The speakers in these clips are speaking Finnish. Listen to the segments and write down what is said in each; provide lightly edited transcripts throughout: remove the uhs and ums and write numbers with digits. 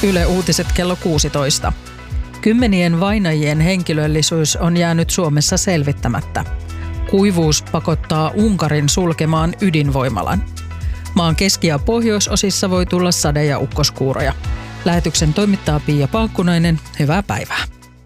Yle Uutiset kello 16. Kymmenien vainajien henkilöllisyys on jäänyt Suomessa selvittämättä. Kuivuus pakottaa Unkarin sulkemaan ydinvoimalan. Maan keski- ja pohjoisosissa voi tulla sade- ja ukkoskuuroja. Lähetyksen toimittaa Pia Paakkunainen. Hyvää päivää.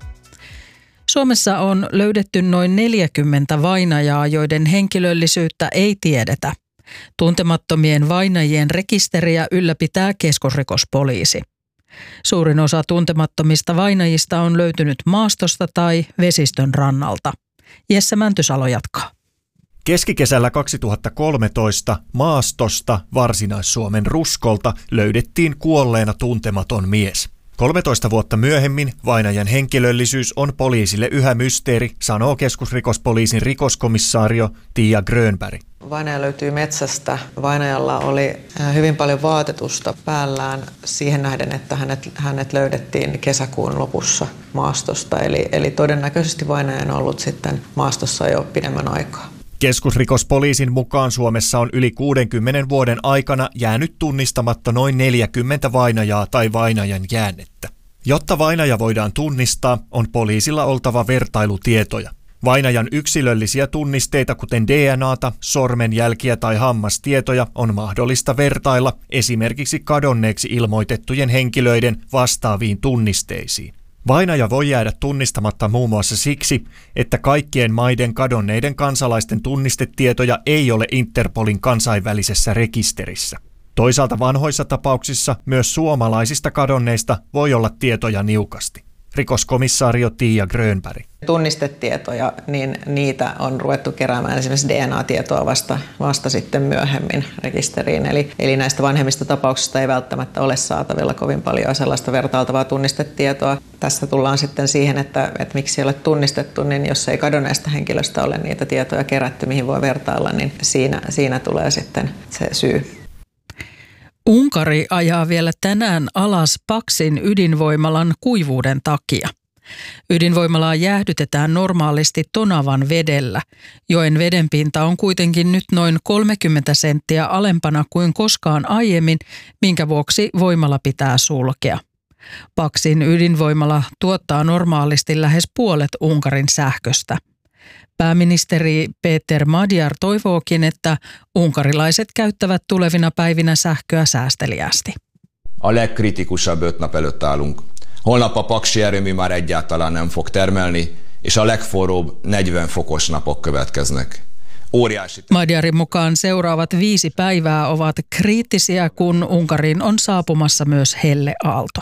Suomessa on löydetty noin 40 vainajaa, joiden henkilöllisyyttä ei tiedetä. Tuntemattomien vainajien rekisteriä ylläpitää keskusrikospoliisi. Suurin osa tuntemattomista vainajista on löytynyt maastosta tai vesistön rannalta. Jesse Mäntysalo jatkaa. Keskikesällä 2013 maastosta Varsinais-Suomen Ruskolta löydettiin kuolleena tuntematon mies. 13 vuotta myöhemmin vainajan henkilöllisyys on poliisille yhä mysteeri, sanoo keskusrikospoliisin rikoskomissaario Tiia Grönberg. Vainaja löytyy metsästä. Vainajalla oli hyvin paljon vaatetusta päällään siihen nähden, että hänet löydettiin kesäkuun lopussa maastosta. Eli todennäköisesti vainaja on ollut sitten maastossa jo pidemmän aikaa. Keskusrikospoliisin mukaan Suomessa on yli 60 vuoden aikana jäänyt tunnistamatta noin 40 vainajaa tai vainajan jäännettä. Jotta vainaja voidaan tunnistaa, on poliisilla oltava vertailutietoja. Vainajan yksilöllisiä tunnisteita, kuten DNAta, sormenjälkiä tai hammastietoja, on mahdollista vertailla esimerkiksi kadonneeksi ilmoitettujen henkilöiden vastaaviin tunnisteisiin. Vainaja voi jäädä tunnistamatta muun muassa siksi, että kaikkien maiden kadonneiden kansalaisten tunnistetietoja ei ole Interpolin kansainvälisessä rekisterissä. Toisaalta vanhoissa tapauksissa myös suomalaisista kadonneista voi olla tietoja niukasti. Rikoskomissaario Tiia Grönberg. Tunnistetietoja, niin niitä on ruvettu keräämään esimerkiksi DNA-tietoa vasta sitten myöhemmin rekisteriin. Eli näistä vanhemmista tapauksista ei välttämättä ole saatavilla kovin paljon sellaista vertailtavaa tunnistetietoa. Tässä tullaan sitten siihen, että miksi ei ole tunnistettu, niin jos ei kadonneesta henkilöstä ole niitä tietoja kerätty, mihin voi vertailla, niin siinä tulee sitten se syy. Unkari ajaa vielä tänään alas Paksin ydinvoimalan kuivuuden takia. Ydinvoimalaa jäähdytetään normaalisti Tonavan vedellä. Joen vedenpinta on kuitenkin nyt noin 30 senttiä alempana kuin koskaan aiemmin, minkä vuoksi voimala pitää sulkea. Paksin ydinvoimala tuottaa normaalisti lähes puolet Unkarin sähköstä. Pääministeri Péter Magyar toivookin, että unkarilaiset käyttävät tulevina päivinä sähköä säästeliäästi. A legkritikusabb 5 nap előtt állunk. Holnap a paksi erőmű már egyáltalán nem fog termelni, és a legforróbb 40 fokos napok következnek. Magyarin mukaan seuraavat 5 päivää ovat kriittisiä, kun Unkariin on saapumassa myös helleaalto.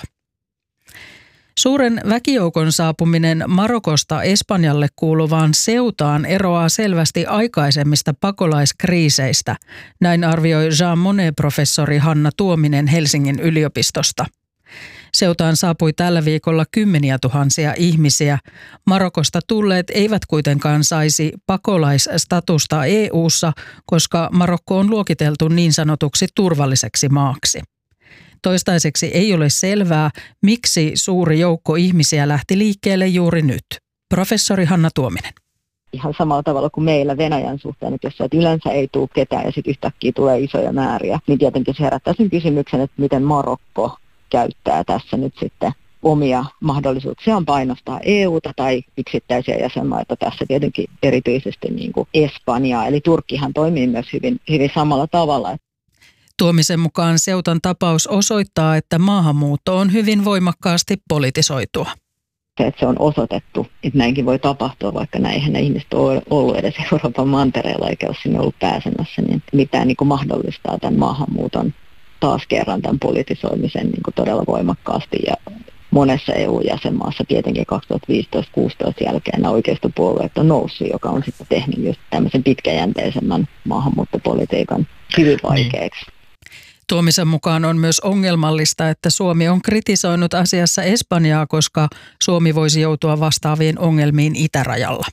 Suuren väkijoukon saapuminen Marokosta Espanjalle kuuluvaan Ceutaan eroaa selvästi aikaisemmista pakolaiskriiseistä. Näin arvioi Jean Monnet-professori Hanna Tuominen Helsingin yliopistosta. Ceutaan saapui tällä viikolla kymmeniä tuhansia ihmisiä. Marokosta tulleet eivät kuitenkaan saisi pakolaisstatusta EU:ssa, koska Marokko on luokiteltu niin sanotuksi turvalliseksi maaksi. Toistaiseksi ei ole selvää, miksi suuri joukko ihmisiä lähti liikkeelle juuri nyt. Professori Hanna Tuominen. Ihan samalla tavalla kuin meillä Venäjän suhteen, että jos yleensä ei tule ketään ja sitten yhtäkkiä tulee isoja määriä, niin tietenkin se herättää sen kysymyksen, että miten Marokko käyttää tässä nyt sitten omia mahdollisuuksiaan painostaa EUta tai yksittäisiä jäsenmaita, tässä tietenkin erityisesti niin kuin Espanjaa. Eli Turkkihan toimii myös hyvin samalla tavalla. Tuomisen mukaan Ceutan tapaus osoittaa, että maahanmuutto on hyvin voimakkaasti politisoitua. Se on osoitettu, että näinkin voi tapahtua, vaikka näinhän ne ihmiset on ollut edes Euroopan mantereella eikä ole sinne ollut pääsemässä, niin mitään niin kuin mahdollistaa tämän maahanmuuton taas kerran tämän politisoimisen niin kuin todella voimakkaasti. Ja monessa EU-jäsenmaassa tietenkin 2015-2016 jälkeen nämä oikeistopuolueet on noussut, joka on sitten tehnyt just tämmöisen pitkäjänteisemmän maahanmuuttopolitiikan hyvin vaikeaksi. Tuomisen mukaan on myös ongelmallista, että Suomi on kritisoinut asiassa Espanjaa, koska Suomi voisi joutua vastaaviin ongelmiin itärajalla.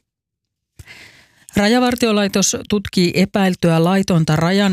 Rajavartiolaitos tutkii epäiltyä laitonta rajan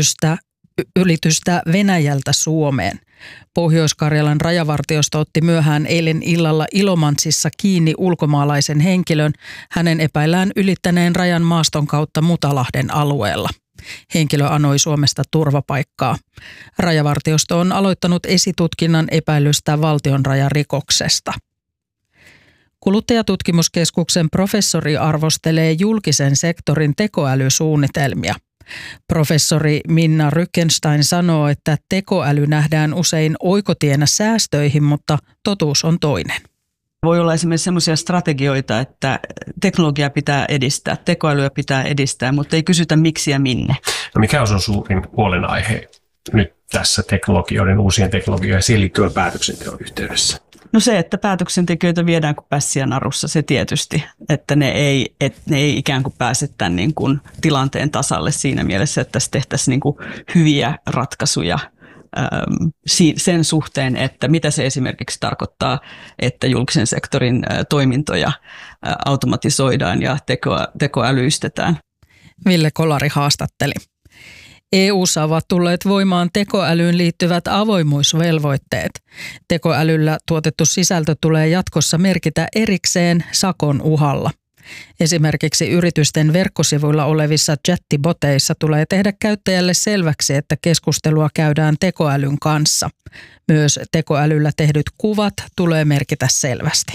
ylitystä Venäjältä Suomeen. Pohjois-Karjalan rajavartiosto otti myöhään eilen illalla Ilomantsissa kiinni ulkomaalaisen henkilön. Hänen epäillään ylittäneen rajan maaston kautta Mutalahden alueella. Henkilö anoi Suomesta turvapaikkaa. Rajavartiosto on aloittanut esitutkinnan epäilystä valtionrajarikoksesta. Kuluttajatutkimuskeskuksen professori arvostelee julkisen sektorin tekoälysuunnitelmia. Professori Minna Rückenstein sanoo, että tekoäly nähdään usein oikotienä säästöihin, mutta totuus on toinen. Voi olla esimerkiksi sellaisia strategioita, että teknologiaa pitää edistää, tekoälyä pitää edistää, mutta ei kysytä miksi ja minne. No mikä on sun suurin huolenaihe nyt tässä uusien teknologioiden siihen liittyvän päätöksenteon yhteydessä? No se, että päätöksentekijöitä viedään kuin pässiä narussa, se tietysti, että ne ei ikään kuin pääse tämän niin kuin tilanteen tasalle siinä mielessä, että tässä tehtäisiin niin kuin hyviä ratkaisuja sen suhteen, että mitä se esimerkiksi tarkoittaa, että julkisen sektorin toimintoja automatisoidaan ja tekoälyistetään. Ville Kolari haastatteli. EU:ssa ovat tulleet voimaan tekoälyyn liittyvät avoimuusvelvoitteet. Tekoälyllä tuotettu sisältö tulee jatkossa merkitä erikseen sakon uhalla. Esimerkiksi yritysten verkkosivuilla olevissa chattiboteissa tulee tehdä käyttäjälle selväksi, että keskustelua käydään tekoälyn kanssa. Myös tekoälyllä tehdyt kuvat tulee merkitä selvästi.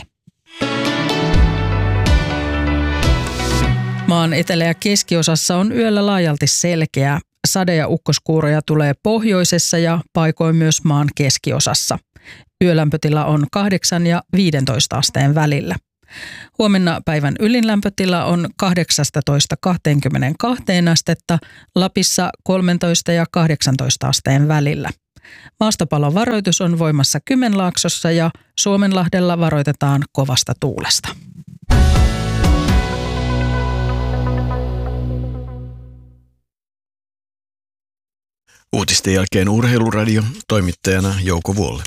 Maan etelä- ja keskiosassa on yöllä laajalti selkeää. Sade- ja ukkoskuuroja tulee pohjoisessa ja paikoin myös maan keskiosassa. Yölämpötila on 8 ja 15 asteen välillä. Huomenna päivän ylin lämpötila on 18–22 astetta, Lapissa 13 ja 18 asteen välillä. Maastopalon varoitus on voimassa Kymenlaaksossa ja Suomenlahdella varoitetaan kovasta tuulesta. Uutisten jälkeen Urheiluradio, toimittajana Jouko Vuolle.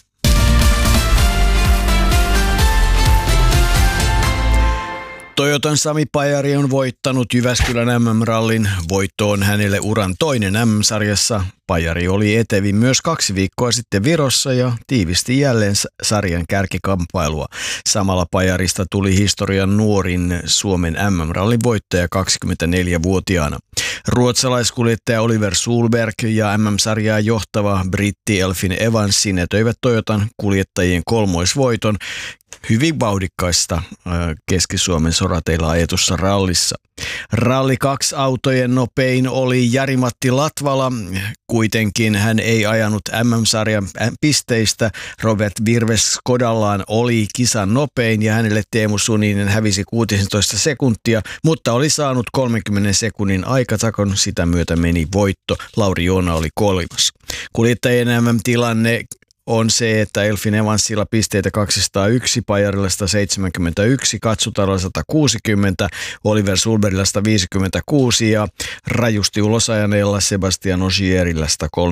Toyotan Sami Pajari on voittanut Jyväskylän MM-rallin. Voitto on hänelle uran toinen MM-sarjassa. Pajari oli etevin myös 2 viikkoa sitten Virossa ja tiivisti jälleen sarjan kärkikamppailua. Samalla Pajarista tuli historian nuorin Suomen MM-rallin voittaja 24-vuotiaana. Ruotsalaiskuljettaja Oliver Solberg ja MM-sarjaa johtava britti Elfyn Evans sinetöivät Toyotan kuljettajien kolmoisvoiton hyvin vauhdikkaista Keski-Suomen sorateilla ajetussa rallissa. Ralli 2-autojen nopein oli Jari-Matti Latvala. Kuitenkin hän ei ajanut MM-sarjan pisteistä. Robert Virves Skodallaan oli kisan nopein ja hänelle Teemu Suninen hävisi 16 sekuntia, mutta oli saanut 30 sekunnin aikatakon. Sitä myötä meni voitto. Lauri Joona oli 3. Kuljettajien MM-tilanne on se, että Elfyn Evansilla pisteitä 201, Pajarilla 171, Katsutarilla 160, Oliver Solbergilla 156 ja rajusti ulosajaneella Sebastian Ogierilla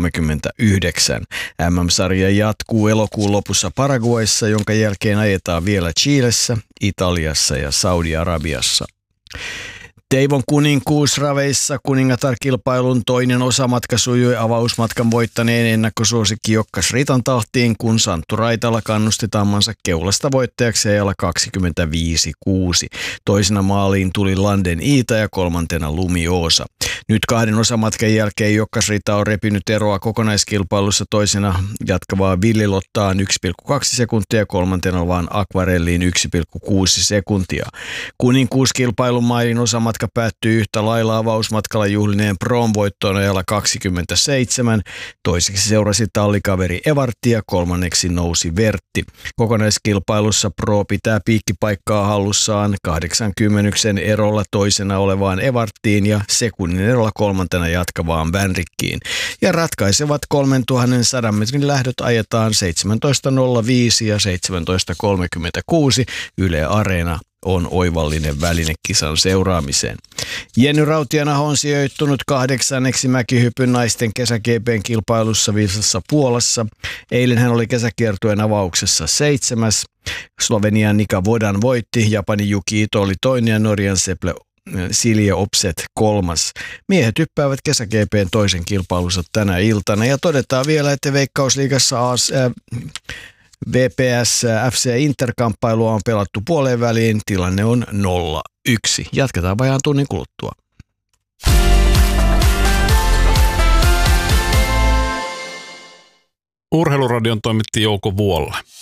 139. MM-sarja jatkuu elokuun lopussa Paraguayssa, jonka jälkeen ajetaan vielä Chilessä, Italiassa ja Saudi-Arabiassa. Teivon kuninkuusraveissa kuningatar-kilpailun toinen osamatka sujui avausmatkan voittaneen ennakkosuosikki Jokkas Ritan tahtiin, kun Santtu Raitala kannusti tammansa keulasta voittajaksi ajalla 25-6. Toisena maaliin tuli Landen Iita ja kolmantena Lumi Oosa. Nyt 2 osamatkan jälkeen Jokkas Rita on repinyt eroa kokonaiskilpailussa, toisena jatkavaa Villilottaan 1,2 sekuntia ja kolmantena vaan Akvarelliin 1,6 sekuntia. Kuninkuuskilpailun mailin osamatka päättyy yhtä lailla avausmatkalla juhlineen Prom-voittoon ajalla 27. Toiseksi seurasi tallikaveri Evartti ja kolmanneksi nousi Vertti. Kokonaiskilpailussa Pro pitää piikkipaikkaa hallussaan 80 erolla toisena olevaan Evarttiin ja sekunnin erolla kolmantena jatkavaan Vänrikkiin. Ja ratkaisevat 3100 metrin lähdöt ajetaan 17.05 ja 17.36. Yle Areena on oivallinen väline kisan seuraamiseen. Jenny Rautianaho on sijoittunut 8. mäkihypyn naisten kesä-GP:n kilpailussa Vilsassa Puolassa. Eilen hän oli kesäkiertueen avauksessa 7. Slovenian Nika Vodan voitti, Japanin Yuki Ito oli toinen ja Norjan Seple Silje Opset 3. Miehet hyppäävät kesä-GP:n toisen kilpailussa tänä iltana ja todetaan vielä, että Veikkausliigassa VPS FC Inter-kamppailua on pelattu puoleen väliin. Tilanne on 0-1. Jatketaan vajaan tunnin kuluttua. Urheiluradion toimitti Jouko Vuolla.